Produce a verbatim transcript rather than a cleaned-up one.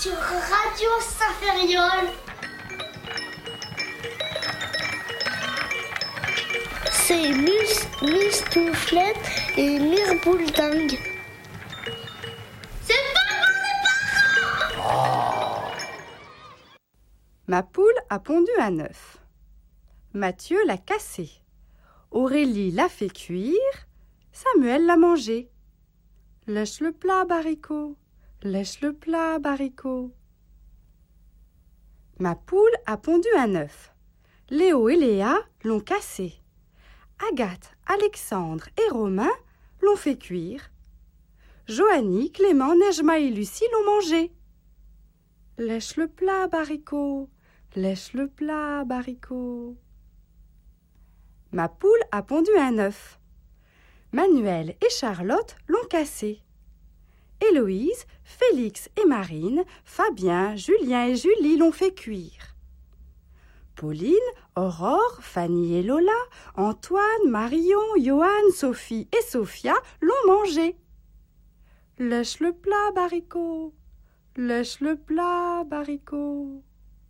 sur Radio Saint-Ferriol. C'est Miss Mistouflette et Mirbouledingue. C'est pas pour les parents! Ma poule a pondu un œuf. Mathieu l'a cassé. Aurélie l'a fait cuire. Samuel l'a mangé. Lèche le plat, Baricot. Lèche le plat, Baricot. Ma poule a pondu un œuf. Léo et Léa l'ont cassé. Agathe, Alexandre et Romain l'ont fait cuire. Joanie, Clément, Nejma et Lucie l'ont mangé. Lèche le plat, Baricot. Lèche le plat, Baricot. Ma poule a pondu un œuf. Manuel et Charlotte l'ont cassé. Héloïse, Félix et Marine, Fabien, Julien et Julie l'ont fait cuire. Pauline, Aurore, Fanny et Lola, Antoine, Marion, Johan, Sophie et Sophia l'ont mangé. Lèche le plat, Baricot. Lèche le plat, Baricot.